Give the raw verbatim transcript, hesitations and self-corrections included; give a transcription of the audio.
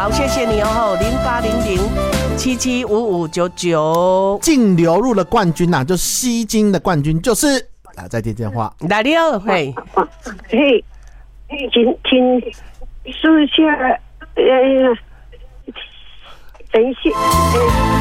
好，谢谢你哦，零八零零七七五五九九， 净流入的冠军呐、啊，就吸金的冠军就是啊，再接电话， 来了，嘿， 嘿，请请说一下，呃，等一下，呃。